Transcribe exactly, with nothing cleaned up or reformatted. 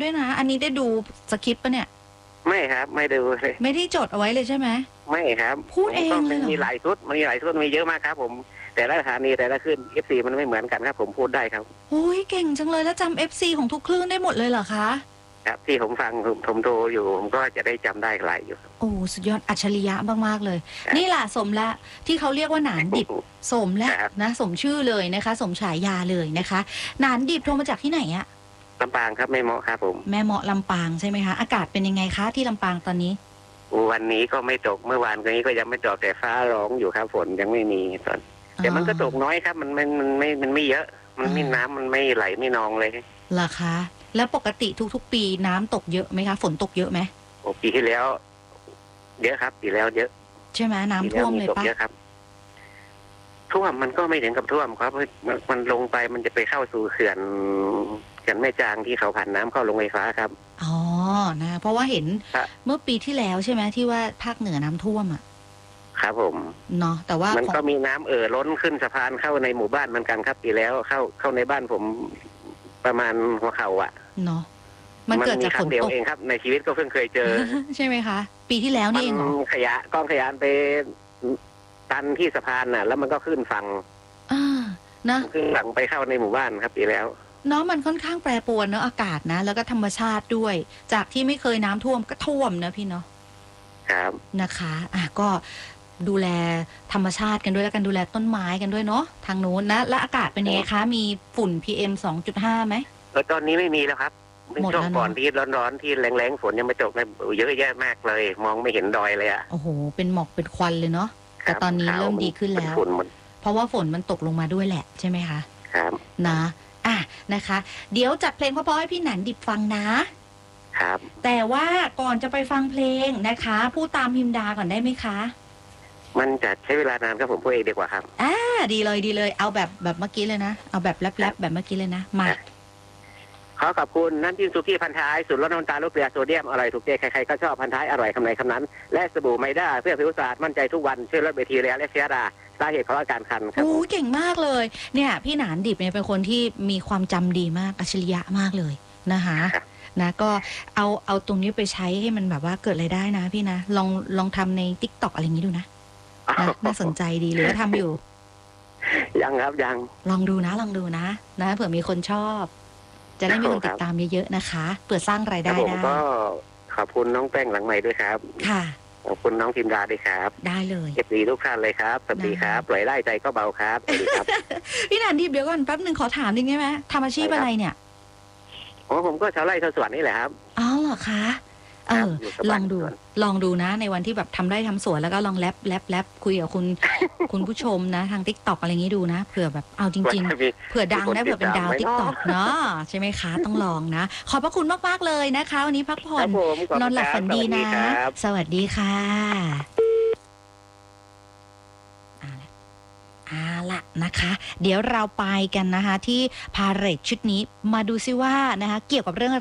ด้วยนะอันนี้ได้ดูสคริปต์ปะเนี่ยไม่ครับไม่ดูเลยไม่ได้จดเอาไว้เลยใช่ไหมไม่ครับพูดเองเลยเหรอมีหลายชุดมันมีหลายชุดมีเยอะมากครับผมแต่ละสถานีแต่ละขึ้น เอฟ ซี มันไม่เหมือนกันครับผมพูดได้ครับโอ้ยเก่งจังเลยแล้วจำ เอฟ ซี ของทุกคลื่นได้หมดเลยเหรอคะครับที่ผมฟังผมผมโทรอยู่ผมก็จะได้จำได้หลายอยู่โอ้สุดยอดอัจฉริยะมากๆเลยนี่แหละสมละที่เขาเรียกว่าหนานดิบสมแล้วนะสมชื่อเลยนะคะสมฉายาเลยนะคะหนานดิบโทรมาจากที่ไหนอะลำปางครับแม่เมาะครับผมแม่เมาะลำปางใช่ไหมคะอากาศเป็นยังไงคะที่ลำปางตอนนี้วันนี้ก็ไม่ตกเมื่อวานนี้ก็ยังไม่ตกแต่ฟ้าร้องอยู่ครับฝนยังไม่มีตอนแต่มันก็ตกน้อยครับมันมันมันไม่มันไม่เยอะมันไม่น้ำมันไม่ไหลไม่นองเลยเหรอคะแล้วปกติทุกๆปีน้ำตกเยอะไหมคะฝนตกเยอะไหมโอ้ปีที่แล้วเยอะครับปีแล้วเยอะใช่ไหมน้ำท่วมเลยปะเยอะครับท่วมมันก็ไม่ถึงกับท่วมครับมันมันลงไปมันจะไปเข้าสู่เขื่อนเขื่อนแม่จางที่เขาผ่านน้ำเข้าลงไฟฟ้าครับอ๋อนะเพราะว่าเห็นเมื่อปีที่แล้วใช่ไหมที่ว่าภาคเหนือน้ำท่วมอ่ะครับผมเนาะแต่ว่ามันก็มีน้ำเอ่อล้นขึ้นสะพานเข้าในหมู่บ้านเหมือนกันครับปีแล้วเข้าเข้าในบ้านผมประมาณหัวเข่าอ่ะเนาะมันเกิดจากฝนตกเองครับในชีวิตก็เพิ่งเคยเจอใช่ไหมคะปีที่แล้วนี่เองเหรอขยะกองขยะไปตันที่สะพานน่ะแล้วมันก็ขึ้นฝั่งอ่านะขึ้นฝั่งไปเข้าในหมู่บ้านครับปีแล้วเนาะมันค่อนข้างแปรปรวนเนาะอากาศนะแล้วก็ธรรมชาติด้วยจากที่ไม่เคยน้ำท่วมก็ท่วมนะพี่เนาะครับนะคะอ่ะก็ดูแลธรรมชาติกันด้วยแล้วกันดูแลต้นไม้กันด้วยเนาะทางโน้นนะและอากาศเป็นยังไงคะมีฝุ่น พี เอ็ม สองจุดห้า ไหมเออตอนนี้ไม่มีแล้วครับช่วงก่อนที่ร้อนๆที่แรงๆฝนยังไม่ตกเลยเยอะแยะมากเลยมองไม่เห็นดอยเลยอะโอ้โหเป็นหมอกเป็นควันเลยเนาะแต่ตอนนี้เริ่มดีขึ้นแล้วเพราะว่าฝนมันตกลงมาด้วยแหละใช่ไหมคะครับนะอ่ะนะคะเดี๋ยวจัดเพลงเพราะๆให้พี่หนันดิบฟังนะครับแต่ว่าก่อนจะไปฟังเพลงนะคะพูดตามพิมดาก่อนได้ไหมคะมันจะใช้เวลานานครับผมพูดเองดีกว่าครับอ่าดีเลยดีเลยเอาแบบแบบเมื่อกี้เลยนะเอาแบบแรปๆแบบเมื่อกี้เลยนะมาขอขอบคุณน้ำจิ้มซูกี้พันท้ายสูตรลดน้ำตาลลดเกลือโซเดียมอร่อยถูกใจใครๆก็ชอบพันท้ายอร่อยคำไหนคำนั้นและสบู่ไมด้าเพื่อผิวสะอาดมั่นใจทุกวันช่วยลดแบคทีเรียและเชื้อราสาเหตุของอาการคันครับโอ้เก่งมากเลยเนี่ยพี่หนานดิบเนี่ยเป็นคนที่มีความจำดีมากอัจฉริยะมากเลยนะคะนะก็เอาเอาตรงนี้ไปใช้ให้มันแบบว่าเกิดรายได้นะพี่นะลองลองทำใน ติ๊กต็อก อะไรอย่างนี้ดูนะน่าสนใจดีหรือว่าทำอยู่ยังครับยังลองดูนะลองดูนะนะเผื่อมีคนชอบจะได้มีคนติดตามเยอะๆนะคะเปิดสร้างรายได้ได้ก็ขอบคุณน้องแป้งหลังใหม่ด้วยครับค่ะขอบคุณน้องพิมดาด้วยครับได้เลยเอฟซีทุกท่านเลยครับสวัสดีครับปล่อยไล่ใจก็เบาครับสวัสดีครับพี่นันดิบเดี๋ยวก่อนแป๊บนึงขอถามนิดได้ไหมทำอาชีพอะไรเนี่ยโอ้ผมก็ชาวไร่ชาวสวนนี่แหละครับอ๋อเหรอคะเออลองดูลองดูนะในวันที่แบบทำไร่ทำสวนแล้วก็ลองแรปแรปแรปคุยกับคุณคุณผู้ชมนะทาง ติ๊กต็อก อะไรอย่างนี้ดูนะเผื่อแบบเอาจริงๆเผื่อดังนะเผื่อเป็นดาว ติ๊กต็อก เนาะใช่ไหมคะต้องลองนะขอบพระคุณมากๆเลยนะคะวันนี้พักผ่อนนอนหลับฝันดีนะสวัสดีค่ะเอาละนะคะเดี๋ยวเราไปกันนะคะที่พาเหรดชุดนี้มาดูซิว่านะคะเกี่ยวกับเรื่อง